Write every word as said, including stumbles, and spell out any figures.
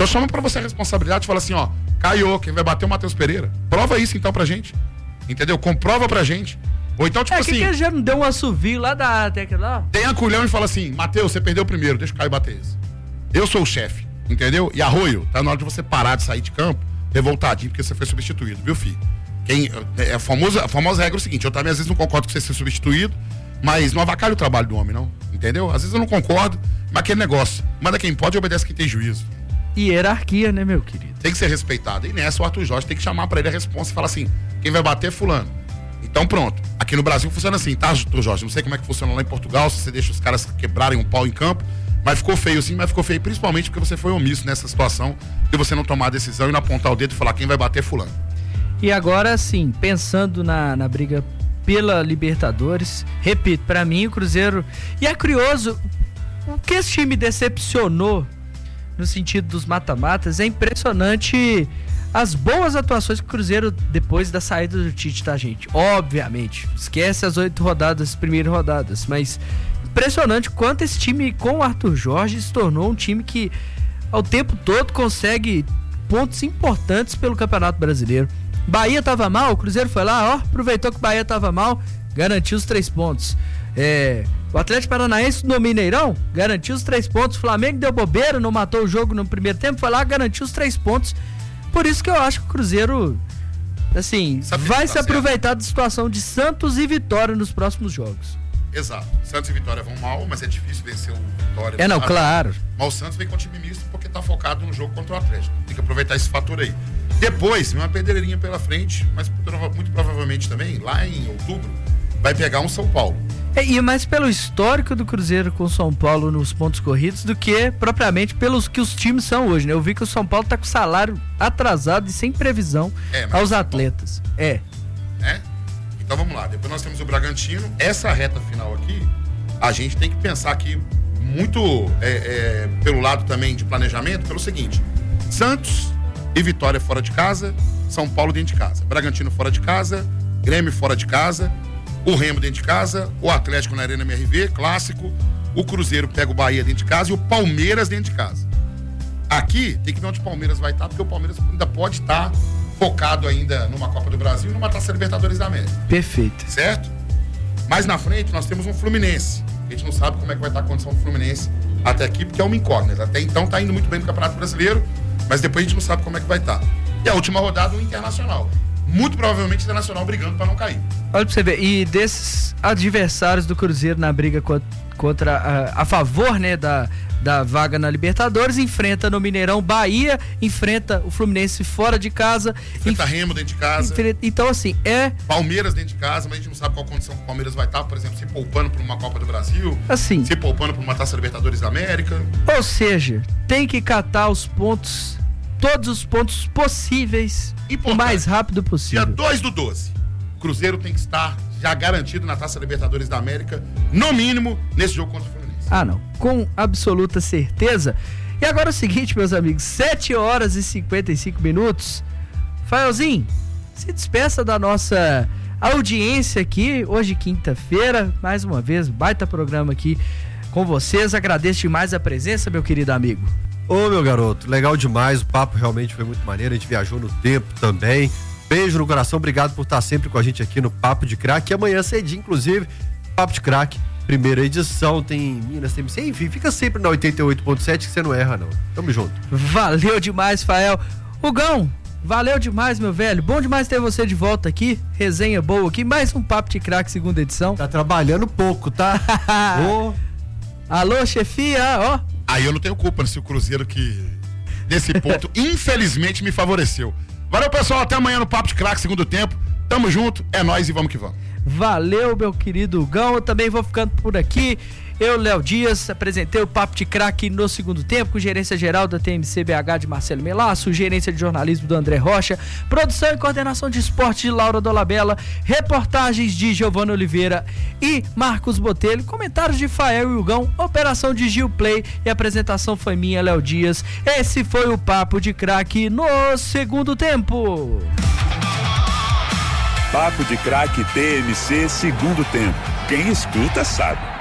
Então chama pra você a responsabilidade e fala assim, ó, caiu, quem vai bater é o Matheus Pereira. Prova isso então pra gente. Entendeu? Comprova pra gente. Ou então, tipo é, assim... que que já não deu um assovio lá da... Até lá? Tenha culhão e fala assim, Matheus, você perdeu o primeiro, deixa o Caio bater esse. Eu sou o chefe, entendeu? E Arroio, tá na hora de você parar de sair de campo revoltadinho, porque você foi substituído, viu, filho? Quem, é, a, famosa, a famosa regra é o seguinte, eu também às vezes não concordo com você ser substituído, mas não avacalhe o trabalho do homem, não. Entendeu? Às vezes eu não concordo, mas aquele negócio, manda quem pode e obedece quem tem juízo. E hierarquia, né, meu querido? Tem que ser respeitado. E nessa o Arthur Jorge tem que chamar pra ele a responsa e falar assim, quem vai bater é fulano. Então pronto. Aqui no Brasil funciona assim, tá, Arthur Jorge? Não sei como é que funciona lá em Portugal, se você deixa os caras quebrarem um pau em campo, mas ficou feio sim, mas ficou feio principalmente porque você foi omisso nessa situação de você não tomar a decisão e não apontar o dedo e falar quem vai bater é fulano. E agora sim, pensando na, na briga pela Libertadores, repito, pra mim o Cruzeiro... E é curioso, o que esse time decepcionou no sentido dos mata-matas, é impressionante as boas atuações que o Cruzeiro, depois da saída do Tite, tá, gente? Obviamente, esquece as oito rodadas, as primeiras rodadas, mas impressionante quanto esse time com o Arthur Jorge se tornou um time que ao tempo todo consegue pontos importantes pelo Campeonato Brasileiro. Bahia tava mal, o Cruzeiro foi lá, ó, aproveitou que o Bahia tava mal, garantiu os três pontos. É, o Atlético Paranaense no Mineirão garantiu os três pontos. O Flamengo deu bobeira, não matou o jogo no primeiro tempo, foi lá, garantiu os três pontos. Por isso que eu acho que o Cruzeiro, assim, Sabe vai tá se certo. aproveitar da situação de Santos e Vitória nos próximos jogos. Exato. Santos e Vitória vão mal, mas é difícil vencer o Vitória. É, não, tá? claro. Mas o Santos vem com o time misto porque tá focado no jogo contra o Atlético. Tem que aproveitar esse fator aí. Depois, vem uma pedreirinha pela frente, mas muito provavelmente também, lá em outubro, vai pegar um São Paulo. É, e mais pelo histórico do Cruzeiro com o São Paulo nos pontos corridos do que propriamente pelos que os times são hoje, né? Eu vi que o São Paulo tá com salário atrasado e sem previsão é, aos atletas. É. É? Então vamos lá, depois nós temos o Bragantino. Essa reta final aqui, a gente tem que pensar aqui muito é, é, pelo lado também de planejamento, pelo seguinte: Santos e Vitória fora de casa, São Paulo dentro de casa, Bragantino fora de casa, Grêmio fora de casa, o Remo dentro de casa, o Atlético na Arena M R V, clássico, o Cruzeiro pega o Bahia dentro de casa e o Palmeiras dentro de casa. Aqui tem que ver onde o Palmeiras vai estar, porque o Palmeiras ainda pode estar focado ainda numa Copa do Brasil e numa Taça Libertadores da América. Perfeito. Certo? Mais na frente nós temos um Fluminense. A gente não sabe como é que vai estar a condição do Fluminense até aqui, porque é uma incógnita. Até então tá indo muito bem no Campeonato Brasileiro, mas depois a gente não sabe como é que vai estar. E a última rodada, o Internacional. Muito provavelmente o Internacional brigando para não cair. Olha pra você ver, e desses adversários do Cruzeiro na briga contra, contra a, a favor, né, da, da vaga na Libertadores, enfrenta no Mineirão Bahia, enfrenta o Fluminense fora de casa. Enfrenta enf... Remo dentro de casa. Enfrenta, então assim, é... Palmeiras dentro de casa, mas a gente não sabe qual condição que o Palmeiras vai estar, por exemplo, se poupando para uma Copa do Brasil, assim, se poupando para uma Taça Libertadores da América. Ou seja, tem que catar os pontos, todos os pontos possíveis, o mais rápido possível. Dia dois do doze, o Cruzeiro tem que estar já garantido na Taça Libertadores da América, no mínimo, nesse jogo contra o Fluminense. Ah, não. Com absoluta certeza. E agora é o seguinte, meus amigos, sete horas e cinquenta e cinco minutos. Faelzinho, se despeça da nossa audiência aqui, hoje quinta-feira, mais uma vez, baita programa aqui com vocês. Agradeço demais a presença, meu querido amigo. Ô, meu garoto, legal demais, o papo realmente foi muito maneiro, a gente viajou no tempo também. Beijo no coração, obrigado por estar sempre com a gente aqui no Papo de Craque. E amanhã cedinho, inclusive, Papo de Craque, primeira edição, tem Minas, tem... Enfim, fica sempre na oitenta e oito ponto sete que você não erra, não. Tamo junto. Valeu demais, Fael. Hugão, valeu demais, meu velho. Bom demais ter você de volta aqui. Resenha boa aqui. Mais um Papo de Craque, segunda edição. Tá trabalhando pouco, tá? Ô. Alô, chefia, ó. Aí eu não tenho culpa nesse Cruzeiro que, nesse ponto, infelizmente me favoreceu. Valeu, pessoal. Até amanhã no Papo de Craque, segundo tempo. Tamo junto, é nóis e vamos que vamos. Valeu, meu querido Hugão. Eu também vou ficando por aqui. Eu, Léo Dias, apresentei o Papo de Craque no segundo tempo, com gerência geral da T M C B H de Marcelo Melasso, gerência de jornalismo do André Rocha, produção e coordenação de esporte de Laura Dolabella, reportagens de Giovana Oliveira e Marcos Botelho, comentários de Fael e Hugão, operação de Gil Play e apresentação foi minha, Léo Dias. Esse foi o Papo de Craque no segundo tempo. Papo de Craque T M C, segundo tempo. Quem escuta sabe.